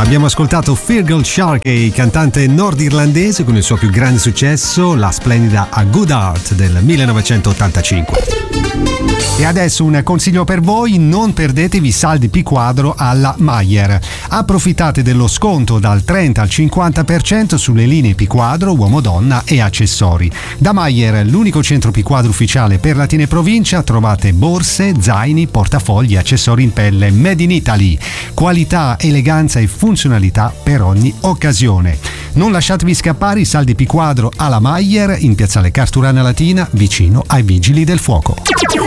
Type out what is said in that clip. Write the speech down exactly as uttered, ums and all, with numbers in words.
Abbiamo ascoltato Feargal Sharkey, cantante nordirlandese, con il suo più grande successo, la splendida A Good Heart del millenovecentottantacinque. E adesso un consiglio per voi: non perdetevi saldi P quadro alla Mayer. Approfittate dello sconto dal trenta al cinquanta per cento sulle linee P quadro, uomo-donna e accessori. Da Mayer, l'unico centro P quadro ufficiale per Latina e provincia, trovate borse, zaini, portafogli e accessori in pelle made in Italy. Qualità, eleganza e funzionalità per ogni occasione. Non lasciatevi scappare i saldi P quadro alla Mayer in piazzale Carturana Latina, vicino ai Vigili del Fuoco.